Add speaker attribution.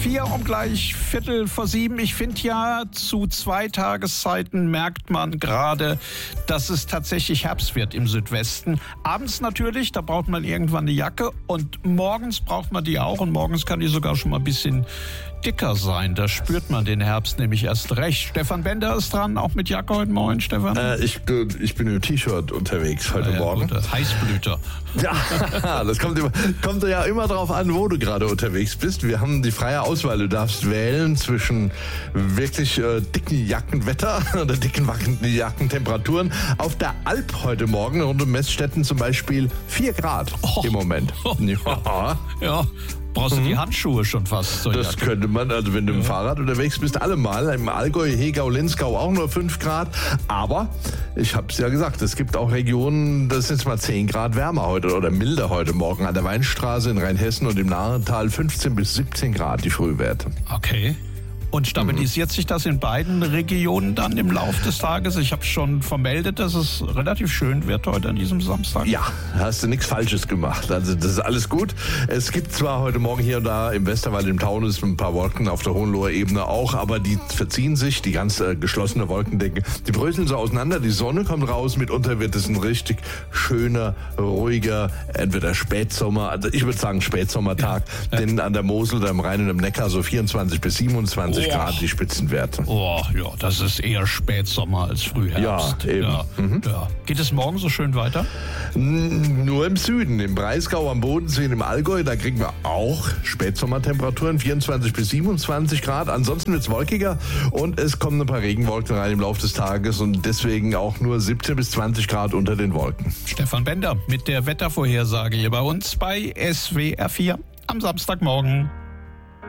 Speaker 1: 4 um gleich 6:15. Ich finde ja, zu 2 Tageszeiten merkt man gerade, dass es tatsächlich Herbst wird im Südwesten. Abends natürlich, da braucht man irgendwann eine Jacke und morgens braucht man die auch und morgens kann die sogar schon mal ein bisschen dicker sein. Da spürt man den Herbst nämlich erst recht. Stefan Bender ist dran, auch mit Jacke heute Morgen, Stefan?
Speaker 2: Ich bin im T-Shirt unterwegs heute Morgen.
Speaker 1: Gut, Heißblüter.
Speaker 2: Ja, das kommt ja immer darauf an, wo du gerade unterwegs bist. Wir haben die freie Auswahl. Du darfst wählen zwischen wirklich dicken Jackenwetter oder dicken Jackentemperaturen. Auf der Alp heute Morgen rund um Meßstetten zum Beispiel 4 Grad im Moment.
Speaker 1: Ja. Brauchst du die Handschuhe schon fast?
Speaker 2: Das könnte man, also wenn du im Fahrrad unterwegs bist, allemal. Im Allgäu, Hegau, Linzgau auch nur 5 Grad. Aber, ich habe es ja gesagt, es gibt auch Regionen, das sind jetzt mal 10 Grad wärmer heute oder milder heute Morgen. An der Weinstraße in Rheinhessen und im Narental 15 bis 17 Grad die Frühwerte.
Speaker 1: Okay. Und stabilisiert sich das in beiden Regionen dann im Laufe des Tages? Ich habe schon vermeldet, dass es relativ schön wird heute an diesem Samstag.
Speaker 2: Ja, hast du nichts Falsches gemacht. Also das ist alles gut. Es gibt zwar heute Morgen hier und da im Westerwald, im Taunus ein paar Wolken, auf der Hohenloher Ebene auch, aber die verziehen sich, die ganz geschlossene Wolkendecke, die bröseln so auseinander, die Sonne kommt raus, mitunter wird es ein richtig schöner, ruhiger, entweder Spätsommer, also ich würde sagen Spätsommertag, denn an der Mosel, oder am Rhein und am Neckar so 24 bis 27 Grad die Spitzenwerte.
Speaker 1: Oh, ja, das ist eher Spätsommer als Frühherbst.
Speaker 2: Ja, eben.
Speaker 1: Ja. Geht es morgen so schön weiter?
Speaker 2: Nur im Süden, im Breisgau, am Bodensee, im Allgäu, da kriegen wir auch Spätsommertemperaturen, 24 bis 27 Grad. Ansonsten wird es wolkiger und es kommen ein paar Regenwolken rein im Laufe des Tages und deswegen auch nur 17 bis 20 Grad unter den Wolken.
Speaker 1: Stefan Bender mit der Wettervorhersage hier bei uns bei SWR 4 am Samstagmorgen.